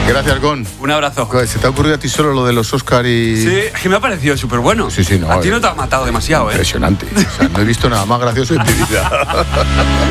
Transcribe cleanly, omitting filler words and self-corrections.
Gracias, Gon. Un abrazo. ¿Se te ha ocurrido a ti solo lo de los Oscar y...? Sí, es que me ha parecido súper bueno. Sí, no. A ti no te ha matado demasiado, Impresionante. O sea, no he visto nada más gracioso en mi vida.